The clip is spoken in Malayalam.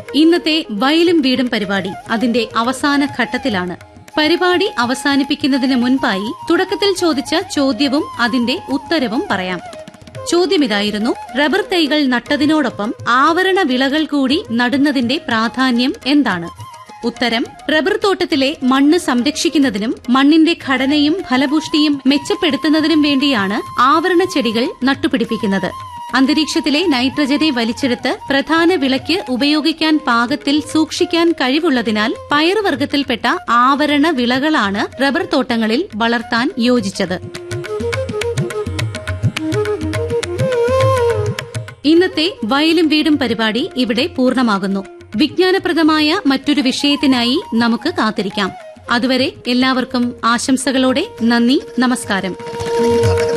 ഇന്നത്തെ വയലും വീടും പരിപാടി അതിന്റെ അവസാന ഘട്ടത്തിലാണ്. പരിപാടി അവസാനിപ്പിക്കുന്നതിന് മുൻപായി തുടക്കത്തിൽ ചോദിച്ച ചോദ്യവും അതിന്റെ ഉത്തരവും പറയാം. ചോദ്യമിതായിരുന്നു: റബ്ബർ തൈകൾ നട്ടതിനോടൊപ്പം ആവരണ വിളകൾ കൂടി നടുന്നതിന്റെ പ്രാധാന്യം എന്താണ്? ഉത്തരം: റബ്ബർ തോട്ടത്തിലെ മണ്ണ് സംരക്ഷിക്കുന്നതിനും മണ്ണിന്റെ ഘടനയും ഫലപുഷ്ടിയും മെച്ചപ്പെടുത്തുന്നതിനും വേണ്ടിയാണ് ആവരണ ചെടികൾ നട്ടുപിടിപ്പിക്കുന്നത്. അന്തരീക്ഷത്തിലെ നൈട്രജനെ വലിച്ചെടുത്ത് പ്രധാന വിളയ്ക്ക് ഉപയോഗിക്കാൻ പാകത്തിൽ സൂക്ഷിക്കാൻ കഴിവുള്ളതിനാൽ പയറുവർഗ്ഗത്തിൽപ്പെട്ട ആവരണ വിളകളാണ് റബ്ബർ തോട്ടങ്ങളിൽ വളർത്താൻ യോജിച്ചത്. ഇന്നത്തെ വയലും വീടും പരിപാടി ഇവിടെ പൂർണ്ണമാകുന്നു. വിജ്ഞാനപ്രദമായ മറ്റൊരു വിഷയത്തിനായി നമുക്ക് കാത്തിരിക്കാം. അതുവരെ എല്ലാവർക്കും ആശംസകളോടെ നന്ദി, നമസ്കാരം.